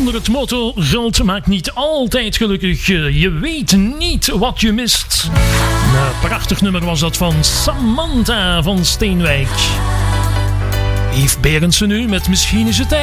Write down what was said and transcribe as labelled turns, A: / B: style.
A: onder het motto: geld maakt niet altijd gelukkig. Je weet niet wat je mist. Een prachtig nummer was dat van Samantha van Steenwijk. Yves Berendsen nu met Misschien is het tijd.